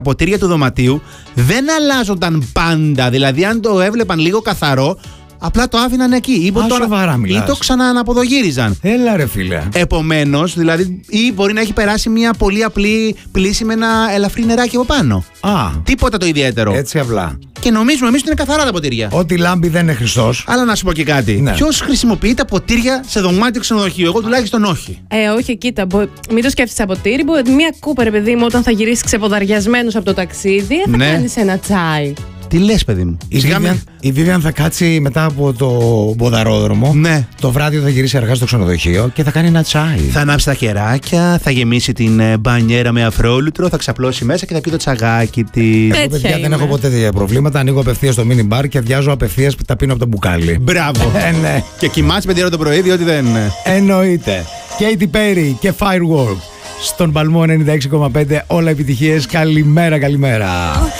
ποτήρια του δωματίου δεν αλλάζονταν πάντα. Δηλαδή, αν το έβλεπαν λίγο καθαρό, απλά το άφηναν εκεί. Ή το ξανααναποδογύριζαν. Έλα ρε φίλε. Επομένως, δηλαδή, ή μπορεί να έχει περάσει μια πολύ απλή πλύση με ένα ελαφρύ νεράκι από πάνω. Τίποτα το ιδιαίτερο. Έτσι απλά. Και νομίζουμε εμείς ότι είναι καθαρά τα ποτήρια. Ότι λάμπει δεν είναι Χριστός. Αλλά να σου πω και κάτι. Ναι. Ποιος χρησιμοποιεί τα ποτήρια σε δωμάτιο ξενοδοχείου? Εγώ τουλάχιστον όχι. Όχι, κοίτα. Μην το σκέφτεσαι από ποτήρι. Μια κούπα, ρε παιδί μου, όταν θα γυρίσει ξεποδαριασμένος από το ταξίδι, θα κάνεις ένα τσάι. Τι λες, παιδί μου? Η Vivian θα κάτσει μετά από το ποδαρόδρομο. Ναι. Το βράδυ θα γυρίσει αργά στο ξενοδοχείο και θα κάνει ένα τσάι. Θα ανάψει τα χεράκια, θα γεμίσει την μπανιέρα με αφρόλουτρο, θα ξαπλώσει μέσα και θα πει το τσαγάκι της. Εγώ, παιδιά, δεν έχω ποτέ τέτοια προβλήματα. Ανοίγω απευθείας στο mini bar και αδειάζω απευθείας που τα πίνω από το μπουκάλι. Μπράβο. Ναι. Και κοιμάσαι 5 ώρα το πρωί, διότι δεν είναι. Εννοείται. Katy Perry και Firework στον Παλμό 96,5. Όλα επιτυχίες. Καλημέρα, καλημέρα.